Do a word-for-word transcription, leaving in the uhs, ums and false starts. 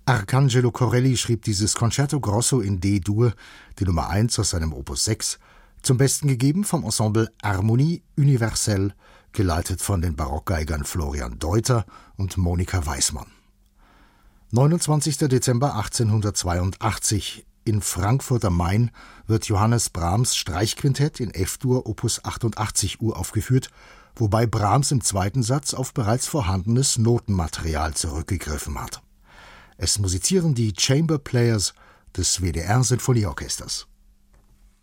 Arcangelo Corelli schrieb dieses Concerto Grosso in D-Dur, die Nummer eins aus seinem Opus sechs, zum Besten gegeben vom Ensemble Harmonie Universelle, geleitet von den Barockgeigern Florian Deuter und Monika Weismann. neunundzwanzigster Dezember achtzehnhundertzweiundachtzig. In Frankfurt am Main wird Johannes Brahms Streichquintett in F-Dur Opus achtundachtzig uraufgeführt, wobei Brahms im zweiten Satz auf bereits vorhandenes Notenmaterial zurückgegriffen hat. Es musizieren die Chamber Players des W D R Sinfonieorchesters.